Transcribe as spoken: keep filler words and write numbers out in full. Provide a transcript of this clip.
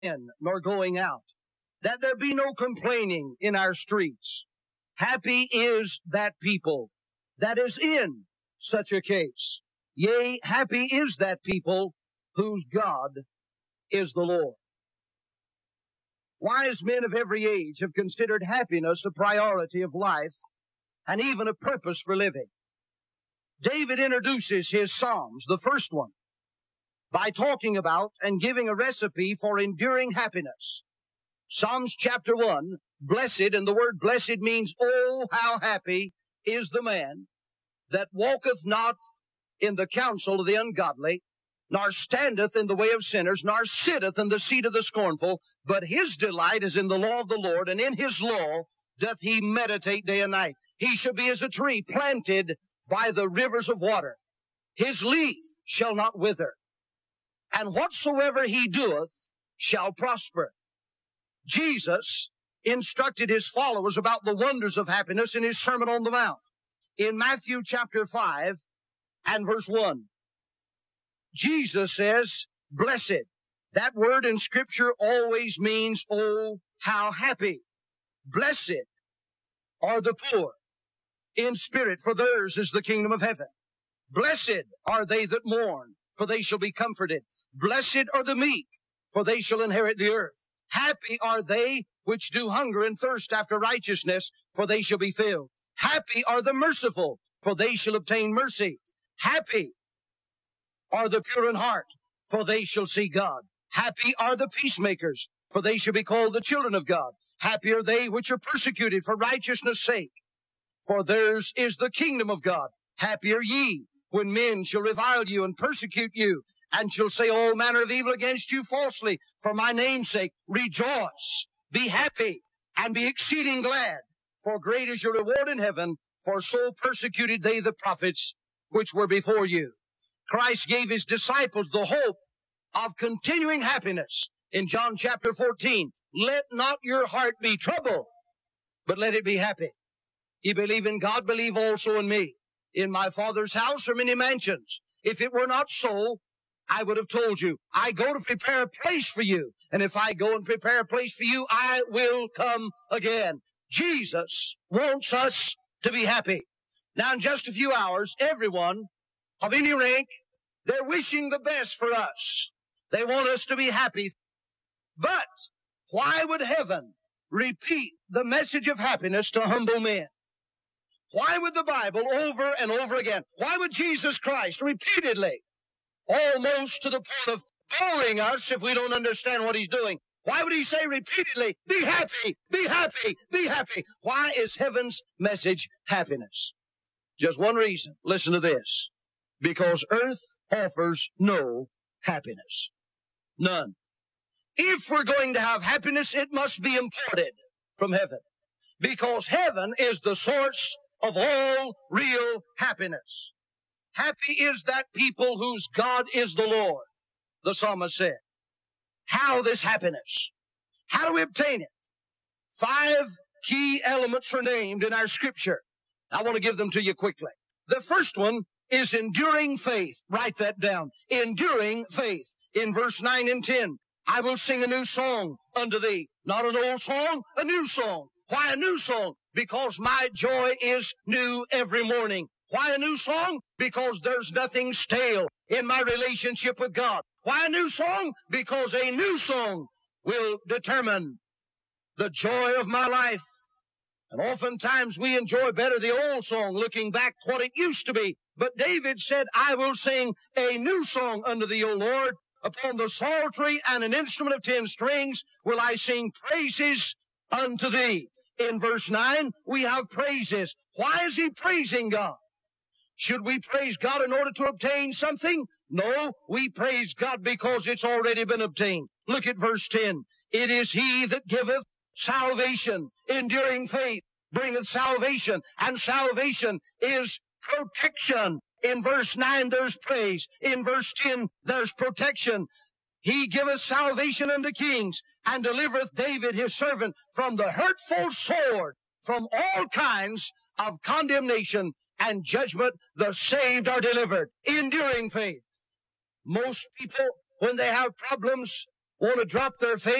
in nor going out, that there be no complaining in our streets. Happy is that people that is in such a case. Yea, happy is that people whose God is the Lord. Wise men of every age have considered happiness a priority of life and even a purpose for living. David introduces his Psalms, the first one, by talking about and giving a recipe for enduring happiness. Psalms chapter one, blessed, and the word blessed means, oh, how happy is the man that walketh not in the counsel of the ungodly, nor standeth in the way of sinners, nor sitteth in the seat of the scornful, but his delight is in the law of the Lord, and in his law doth he meditate day and night. He shall be as a tree planted by the rivers of water. His leaf shall not wither, and whatsoever he doeth shall prosper. Jesus instructed his followers about the wonders of happiness in his Sermon on the Mount. In Matthew chapter five and verse one, Jesus says, blessed. That word in Scripture always means, oh, how happy. Blessed are the poor in spirit, for theirs is the kingdom of heaven. Blessed are they that mourn, for they shall be comforted. Blessed are the meek, for they shall inherit the earth. Happy are they which do hunger and thirst after righteousness, for they shall be filled. Happy are the merciful, for they shall obtain mercy. Happy are the pure in heart, for they shall see God. Happy are the peacemakers, for they shall be called the children of God. Happy are they which are persecuted for righteousness' sake, for theirs is the kingdom of God. Happy are ye when men shall revile you and persecute you, and shall say all manner of evil against you falsely for my name's sake. Rejoice, be happy, and be exceeding glad, for great is your reward in heaven, for so persecuted they the prophets which were before you. Christ gave his disciples the hope of continuing happiness in John chapter fourteen. Let not your heart be troubled, but let it be happy. Ye believe in God, believe also in me. In my Father's house are many mansions. If it were not so, I would have told you. I go to prepare a place for you. And if I go and prepare a place for you, I will come again. Jesus wants us to be happy. Now, in just a few hours, everyone of any rank, they're wishing the best for us. They want us to be happy. But why would heaven repeat the message of happiness to humble men? Why would the Bible over and over again, why would Jesus Christ repeatedly, almost to the point of boring us if we don't understand what he's doing, why would he say repeatedly, be happy, be happy, be happy? Why is heaven's message happiness? Just one reason. Listen to this. Because earth offers no happiness. None. If we're going to have happiness, it must be imported from heaven. Because heaven is the source of all real happiness. Happy is that people whose God is the Lord, the psalmist said. How this happiness? How do we obtain it? Five key elements are named in our scripture. I want to give them to you quickly. The first one is enduring faith. Write that down. Enduring faith. In verse nine and ten, I will sing a new song unto thee. Not an old song, a new song. Why a new song? Because my joy is new every morning. Why a new song? Because there's nothing stale in my relationship with God. Why a new song? Because a new song will determine the joy of my life. And oftentimes we enjoy better the old song, looking back what it used to be. But David said, I will sing a new song unto thee, O Lord. Upon the psaltery and an instrument of ten strings will I sing praises unto thee. In verse nine, we have praises. Why is he praising God? Should we praise God in order to obtain something? No, we praise God because it's already been obtained. Look at verse ten. It is he that giveth salvation. Enduring faith bringeth salvation, and salvation is protection. In verse nine, there's praise. In verse ten, there's protection. He giveth salvation unto kings, and delivereth David his servant from the hurtful sword, from all kinds of condemnation and judgment. The saved are delivered. Enduring faith. Most people, when they have problems, want to drop their faith